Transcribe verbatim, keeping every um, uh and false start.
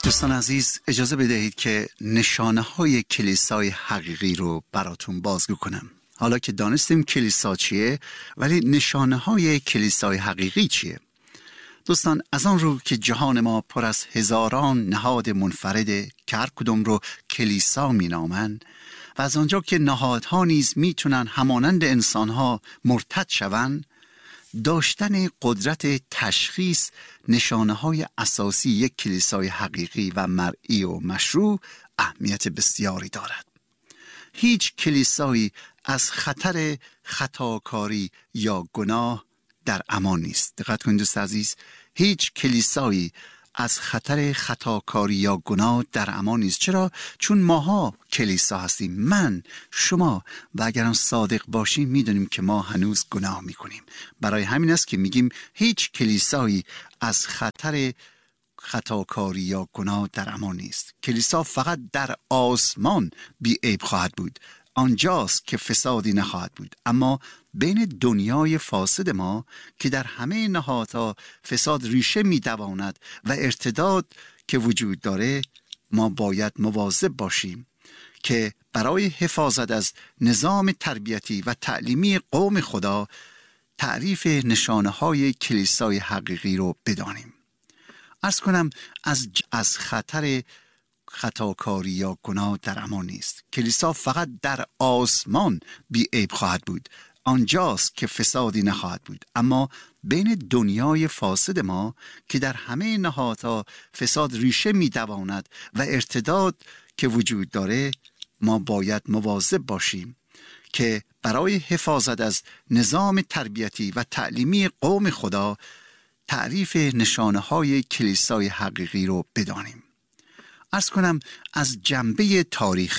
دوستان عزیز، اجازه بدهید که نشانه های کلیسای حقیقی رو براتون بازگو کنم. حالا که دانستیم کلیسا چیه، ولی نشانه های کلیسای حقیقی چیه؟ دوستان، از آن رو که جهان ما پر از هزاران نهاد منفرده که هر کدوم رو کلیسا می نامن و از آنجا که نهادها نیز می تونن همانند انسانها مرتد شون، داشتن قدرت تشخیص نشانه های اساسی یک کلیسای حقیقی و مرئی و مشروع اهمیت بسیاری دارد. هیچ کلیسایی از خطر خطاکاری یا گناه در امان نیست. دقت کنید دوست عزیز، هیچ کلیسایی از خطر خطاکاری یا گناه در امان نیست. چرا؟ چون ماها کلیسا هستیم، من، شما، و اگرم صادق باشیم میدونیم که ما هنوز گناه میکنیم. برای همین است که میگیم هیچ کلیسایی از خطر خطاکاری یا گناه در امان نیست. کلیسا فقط در آسمان بی عیب خواهد بود، آنجاست که فسادی نخواهد بود. اما بین دنیای فاسد ما که در همه نهادها فساد ریشه می دواند و ارتداد که وجود داره، ما باید مواظب باشیم که برای حفاظت از نظام تربیتی و تعلیمی قوم خدا تعریف نشانه های کلیسای حقیقی رو بدانیم. عرض کنم از, از خطر خطاکاری یا گناه در امان نیست. کلیسا فقط در آسمان بی عیب خواهد بود، آنجاست که فسادی نخواهد بود. اما بین دنیای فاسد ما که در همه نهادها فساد ریشه می دواند و ارتداد که وجود داره، ما باید مواظب باشیم که برای حفاظت از نظام تربیتی و تعلیمی قوم خدا تعریف نشانه های کلیسای حقیقی رو بدانیم. عرض کنم از جنبه تاریخ